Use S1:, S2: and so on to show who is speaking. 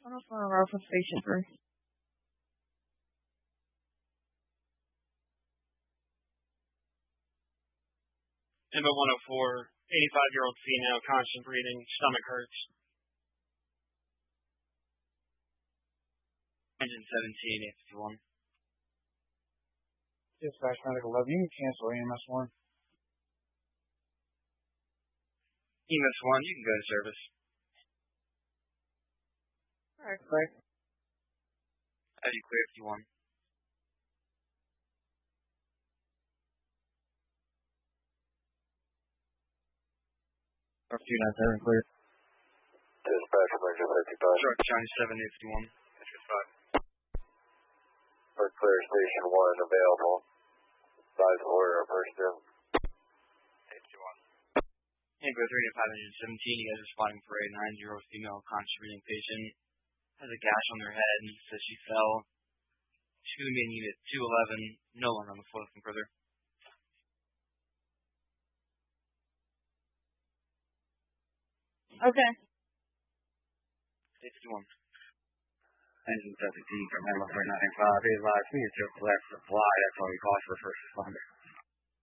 S1: 104 Rifle Station 3.
S2: Number 104, 85-year-old female, constant breathing, stomach hurts. Engine 17, 851.
S3: Dispatch medical 11, you can cancel EMS 1.
S2: EMS 1, you can go to service.
S1: Alright, clear.
S2: How do you clear 51?
S3: R297 clear.
S4: Dispatch emergency 55.
S2: Truck Johnny 7, 851.
S4: For clear station 1 available. Size order first in.
S2: 821. Tango 3 to 517, you guys are spotting for a 9-year-old female conscious breathing patient. Has a gash on their head and says she fell. She's going to be in unit 211, no longer on the floor. Looking further.
S1: Okay.
S2: 851.
S3: Engine 17 from Hammer 495. Hey, live, we just left supply. That's all we call for first responder.